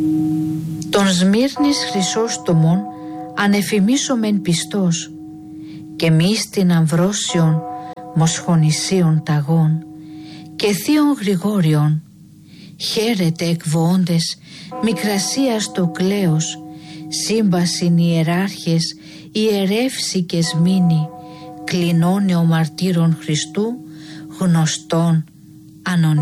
Τον Σμύρνης Χρυσόστομον ανεφημίσομεν πιστός, και μη στην Αμβρόσιον Μοσχονησίων ταγών, και θείον Γρηγόριον. Χαίρετε εκβοώντες Μικρασίας το κλέος, σύμπασιν ιεράρχες, ιερεύσικες μήνυ, κλινώνε ο μαρτύρων Χριστού, γνωστών ανωνύμων.